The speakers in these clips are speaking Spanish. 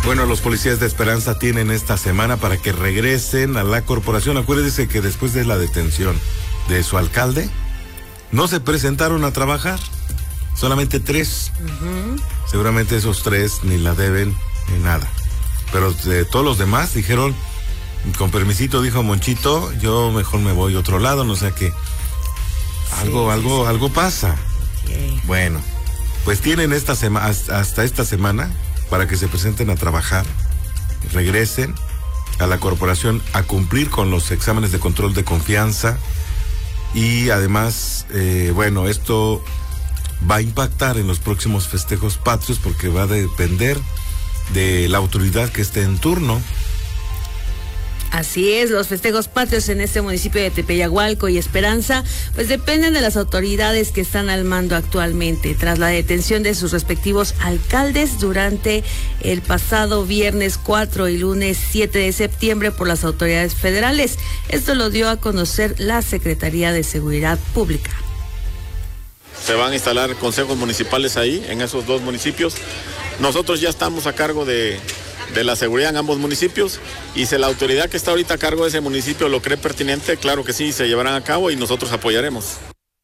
Bueno, los policías de Esperanza tienen esta semana para que regresen a la corporación. Acuérdense que después de la detención de su alcalde, no se presentaron a trabajar. Solamente 3. Seguramente esos 3 ni la deben ni nada. Pero de todos los demás dijeron, con permisito, dijo Monchito, yo mejor me voy a otro lado, no sé qué. Algo pasa. Sí. Bueno, pues tienen hasta esta semana para que se presenten a trabajar, regresen a la corporación a cumplir con los exámenes de control de confianza y además, bueno, esto va a impactar en los próximos festejos patrios porque va a depender de la autoridad que esté en turno. Así es, los festejos patrios en este municipio de Tepeyagualco y Esperanza, pues dependen de las autoridades que están al mando actualmente, tras la detención de sus respectivos alcaldes durante el pasado viernes 4 y lunes 7 de septiembre por las autoridades federales. Esto lo dio a conocer la Secretaría de Seguridad Pública. Se van a instalar consejos municipales ahí, en esos 2 municipios. Nosotros ya estamos a cargo de la seguridad en ambos municipios, y si la autoridad que está ahorita a cargo de ese municipio lo cree pertinente, claro que sí, se llevarán a cabo y nosotros apoyaremos.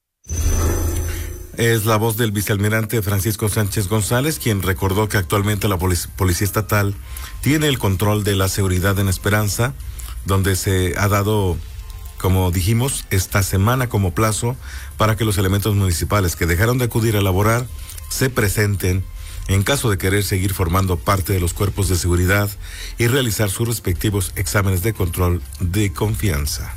Es la voz del vicealmirante Francisco Sánchez González, quien recordó que actualmente la Policía Estatal tiene el control de la seguridad en Esperanza, donde se ha dado, como dijimos, esta semana como plazo para que los elementos municipales que dejaron de acudir a laborar se presenten en caso de querer seguir formando parte de los cuerpos de seguridad y realizar sus respectivos exámenes de control de confianza.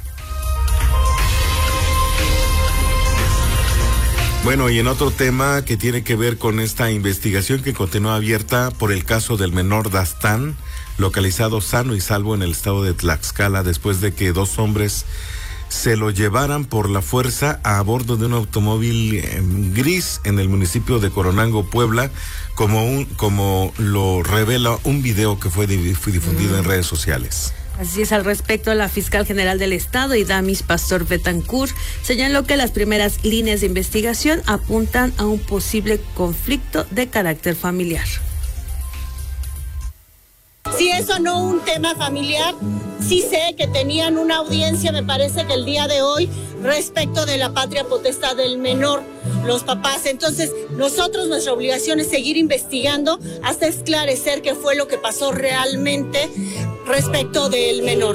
Bueno, y en otro tema que tiene que ver con esta investigación que continúa abierta por el caso del menor Dastán, localizado sano y salvo en el estado de Tlaxcala después de que 2 hombres se lo llevaran por la fuerza a bordo de un automóvil gris en el municipio de Coronango, Puebla, como lo revela un video que fue difundido en redes sociales. Así es, al respecto, la fiscal general del estado, Idamis Pastor Betancourt, señaló que las primeras líneas de investigación apuntan a un posible conflicto de carácter familiar. Si eso no un tema familiar, sí sé que tenían una audiencia, me parece que el día de hoy, respecto de la patria potestad del menor, los papás. Entonces, nuestra obligación es seguir investigando hasta esclarecer qué fue lo que pasó realmente respecto del menor.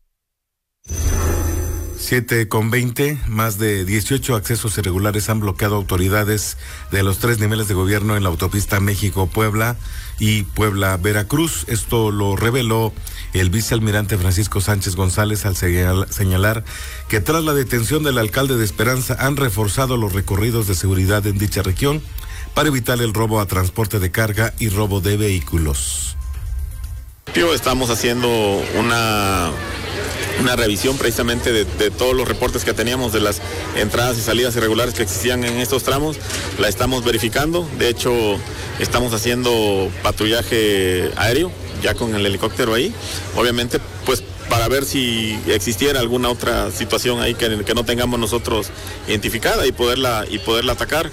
7:20, más de 18 accesos irregulares han bloqueado autoridades de los 3 niveles de gobierno en la autopista México-Puebla y Puebla-Veracruz. Esto lo reveló el vicealmirante Francisco Sánchez González al señalar que tras la detención del alcalde de Esperanza han reforzado los recorridos de seguridad en dicha región para evitar el robo a transporte de carga y robo de vehículos. Estamos haciendo una revisión precisamente de todos los reportes que teníamos de las entradas y salidas irregulares que existían en estos tramos. La estamos verificando, de hecho estamos haciendo patrullaje aéreo ya con el helicóptero ahí, obviamente pues para ver si existiera alguna otra situación ahí que no tengamos nosotros identificada y poderla atacar.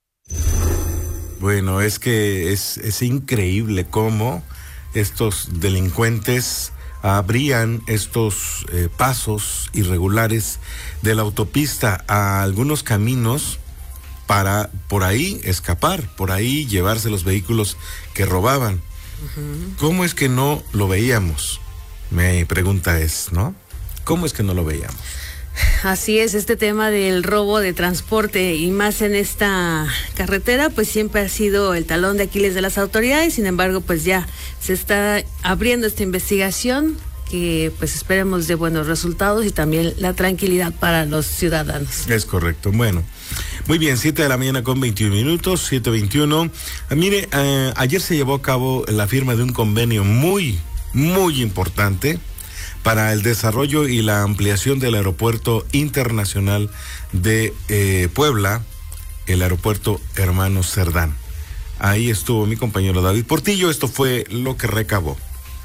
Bueno, es que es increíble cómo estos delincuentes abrían estos pasos irregulares de la autopista a algunos caminos para por ahí escapar, por ahí llevarse los vehículos que robaban. ¿Cómo es que no lo veíamos? Mi pregunta es, ¿no? ¿Cómo es que no lo veíamos? Así es, este tema del robo de transporte y más en esta carretera, pues siempre ha sido el talón de Aquiles de las autoridades. Sin embargo, pues ya se está abriendo esta investigación que pues esperemos de buenos resultados y también la tranquilidad para los ciudadanos. Es correcto. Bueno, muy bien, 7:21 a.m, 7:21. Mire, ayer se llevó a cabo la firma de un convenio muy importante para el desarrollo y la ampliación del aeropuerto internacional de Puebla, el aeropuerto Hermanos Cerdán. Ahí estuvo mi compañero David Portillo, esto fue lo que recabó.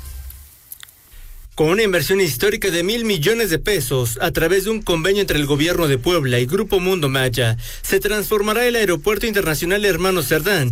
Con una inversión histórica de 1,000 millones de pesos, a través de un convenio entre el gobierno de Puebla y Grupo Mundo Maya, se transformará el Aeropuerto Internacional Hermanos Cerdán